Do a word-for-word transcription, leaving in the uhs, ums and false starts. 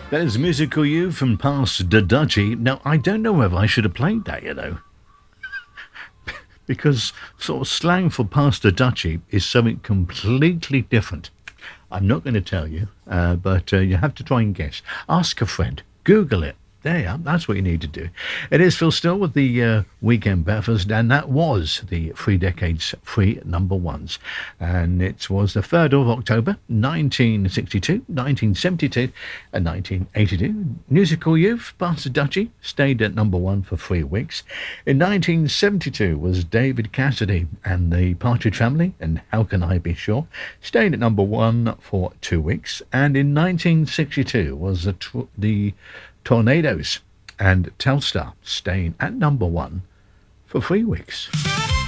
That is Musical You from Past the Dudgy. Now, I don't know whether I should have played that, you know. Because sort of slang for Past the Dudgy is something completely different. I'm not going to tell you, uh, but uh, you have to try and guess. Ask a friend. Google it. There you are. That's what you need to do. It is Phil Still with the uh, Weekend Breakfast, and that was the Three Decades Three Number Ones. And it was the third of October, nineteen sixty-two, nineteen seventy-two, and nineteen eighty-two. Musical Youth, Past the Dudgy, stayed at number one for three weeks. In nineteen seventy-two was David Cassidy and the Partridge Family, and How Can I Be Sure, stayed at number one for two weeks. And in nineteen sixty-two was the, tw- the Tornadoes and Telstar, staying at number one for three weeks.